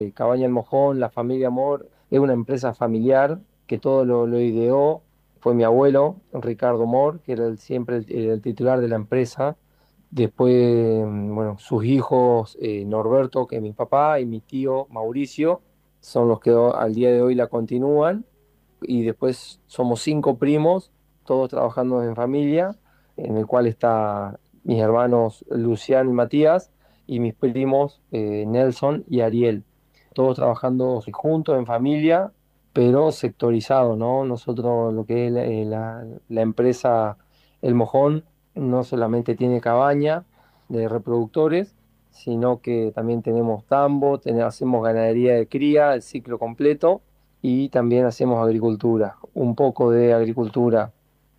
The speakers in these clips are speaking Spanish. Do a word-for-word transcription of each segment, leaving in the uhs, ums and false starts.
Eh, Cabaña El Mojón, la familia Amor, es una empresa familiar que todo lo, lo ideó. Fue mi abuelo, Ricardo Mor, que era el- siempre el, el titular de la empresa. Después, mm, bueno, sus hijos, eh, Norberto, que es mi papá, y mi tío Mauricio, son los que ho- al día de hoy la continúan. Y después somos cinco primos, todos trabajando en familia, en el cual está mis hermanos Luciano y Matías, y mis primos eh, Nelson y Ariel, todos trabajando juntos en familia, pero sectorizados, ¿no? Nosotros, lo que es la, eh, la- la empresa El Mojón, no solamente tiene cabaña de reproductores, sino que también tenemos tambo, ten- hacemos ganadería de cría, el ciclo completo, y también hacemos agricultura, un poco de agricultura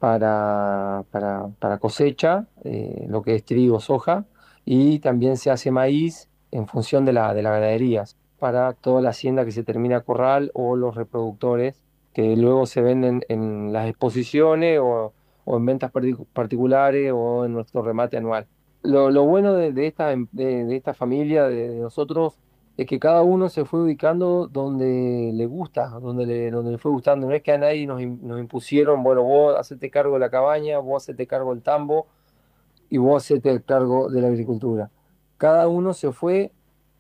para, para, para cosecha, eh, lo que es trigo, soja, y también se hace maíz en función de la, de las ganaderías, para toda la hacienda que se termina corral o los reproductores que luego se venden en las exposiciones o, o en ventas partic- particulares o en nuestro remate anual. Lo, lo bueno de, de esta, em- de, de esta familia, de, de nosotros, es que cada uno se fue ubicando donde le gusta, donde le, donde le fue gustando. No es que a nadie nos, im- nos impusieron, bueno, vos hacete cargo de la cabaña, vos hacete cargo del tambo y vos hacete cargo de la agricultura. Cada uno se fue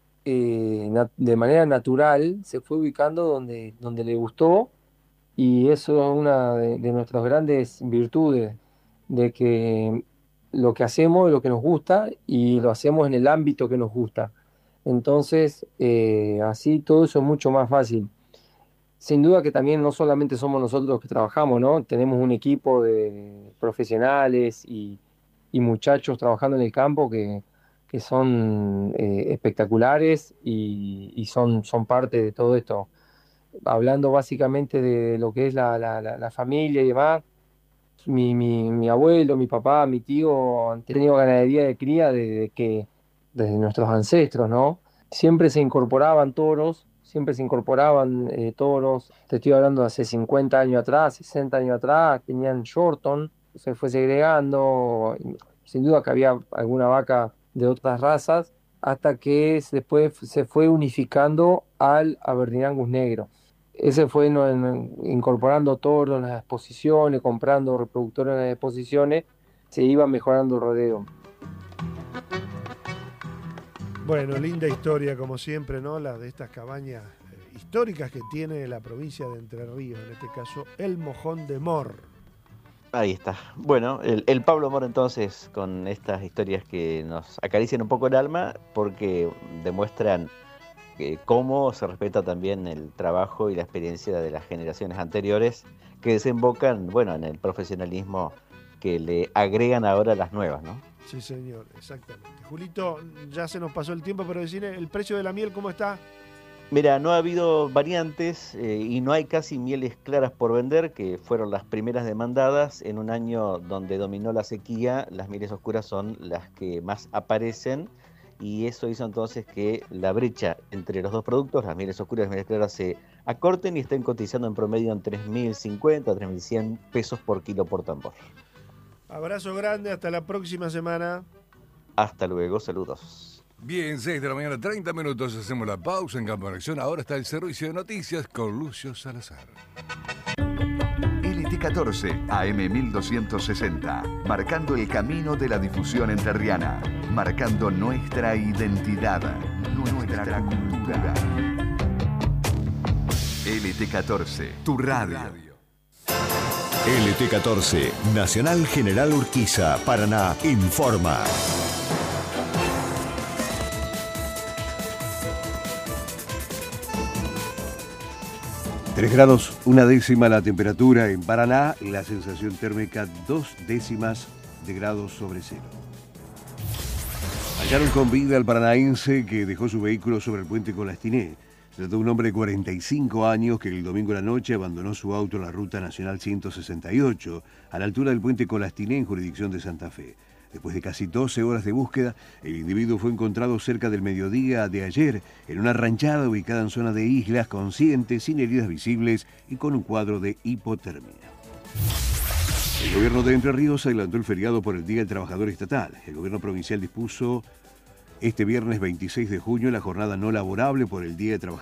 eh, na- de manera natural, se fue ubicando donde, donde le gustó, y eso es una de, de nuestras grandes virtudes, de que lo que hacemos es lo que nos gusta y lo hacemos en el ámbito que nos gusta. Entonces, eh, así todo eso es mucho más fácil. Sin duda que también no solamente somos nosotros los que trabajamos, ¿no? Tenemos un equipo de profesionales y, y muchachos trabajando en el campo que, que son eh, espectaculares y, y son, son parte de todo esto. Hablando básicamente de lo que es la, la, la, la familia y demás, mi, mi, mi abuelo, mi papá, mi tío han tenido ganadería de cría desde que, desde nuestros ancestros, ¿no? Siempre se incorporaban toros, siempre se incorporaban eh, toros. Te estoy hablando de hace cincuenta años atrás, sesenta años atrás, tenían Shorton, se fue segregando. Sin duda que había alguna vaca de otras razas, hasta que se- después se fue unificando al Aberdeen Angus negro. Ese fue no, en- incorporando toros en las exposiciones, comprando reproductores en las exposiciones, se iba mejorando el rodeo. Bueno, linda historia como siempre, ¿no? La de estas cabañas eh, históricas que tiene la provincia de Entre Ríos, en este caso El Mojón de Mor. Ahí está. Bueno, el, el Pablo Moro entonces con estas historias que nos acarician un poco el alma porque demuestran que cómo se respeta también el trabajo y la experiencia de las generaciones anteriores que desembocan, bueno, en el profesionalismo que le agregan ahora las nuevas, ¿no? Sí, señor, exactamente. Julito, ya se nos pasó el tiempo, pero decir el precio de la miel, ¿cómo está? Mira, no ha habido variantes eh, y no hay casi mieles claras por vender, que fueron las primeras demandadas. En un año donde dominó la sequía, las mieles oscuras son las que más aparecen y eso hizo entonces que la brecha entre los dos productos, las mieles oscuras y las mieles claras, se acorten y estén cotizando en promedio en tres mil cincuenta, tres mil cien pesos por kilo por tambor. Abrazo grande, hasta la próxima semana. Hasta luego, saludos. Bien, seis de la mañana, treinta minutos, hacemos la pausa en Campo en Acción. Ahora está el servicio de noticias con Lucio Salazar. L T catorce, A M mil doscientos sesenta, marcando el camino de la difusión entrerriana, marcando nuestra identidad, nuestra cultura. L T catorce, tu radio. L T catorce, Nacional General Urquiza, Paraná, informa. Tres grados, una décima la temperatura en Paraná y la sensación térmica dos décimas de grados sobre cero. Hallaron con vida al paranaense que dejó su vehículo sobre el puente Colastiné. Se trata de un hombre de cuarenta y cinco años que el domingo a la noche abandonó su auto en la ruta nacional ciento sesenta y ocho, a la altura del puente Colastiné en jurisdicción de Santa Fe. Después de casi doce horas de búsqueda, el individuo fue encontrado cerca del mediodía de ayer en una ranchada ubicada en zona de Islas, consciente, sin heridas visibles y con un cuadro de hipotermia. El gobierno de Entre Ríos adelantó el feriado por el Día del Trabajador Estatal. El gobierno provincial dispuso Este viernes veintiséis de junio, la jornada no laborable por el Día de Trabajadores